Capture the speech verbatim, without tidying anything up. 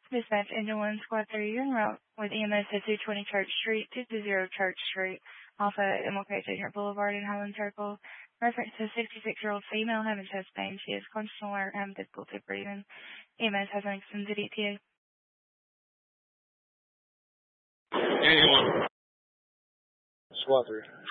Dispatch Engine one, Squad three, you're en route with E M S at two twenty Church Street, two two zero Church Street, off of M L K Junior Boulevard in Highland Circle. Reference to a sixty-six-year-old female having chest pain. She is conscious and alert and having difficulty breathing. E M S has an extended E T A. Anyone. Squad three.